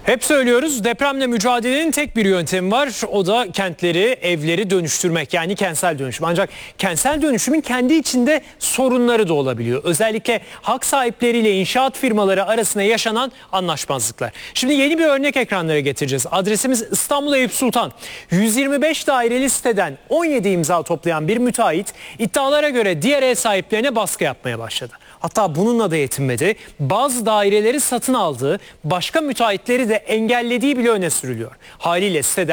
Hep söylüyoruz, depremle mücadelenin tek bir yöntemi var. O da kentleri, evleri dönüştürmek, yani kentsel dönüşüm. Ancak kentsel dönüşümün kendi içinde sorunları da olabiliyor. Özellikle hak sahipleriyle inşaat firmaları arasında yaşanan anlaşmazlıklar. Şimdi yeni bir örnek ekranlara getireceğiz. Adresimiz İstanbul Eyüp Sultan. 125 daireli siteden 17 imza toplayan bir müteahhit iddialara göre diğer ev sahiplerine baskı yapmaya başladı. Hatta bununla da yetinmedi. Bazı daireleri satın aldığı, başka müteahhitleri de engellediği bile öne sürülüyor. Haliyle siteden